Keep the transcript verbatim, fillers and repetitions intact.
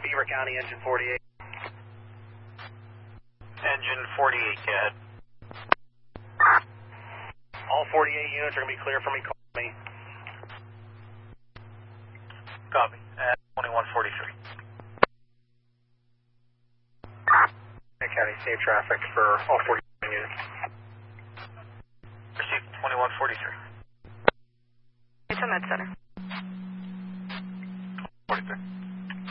Beaver County, engine forty-eight. Engine forty-eight, go ahead. All forty-eight units are going to be clear for me. Call me. Copy. At twenty-one forty-three. County, safe traffic for all forty-eight units. Received twenty-one forty-three. It's a med center.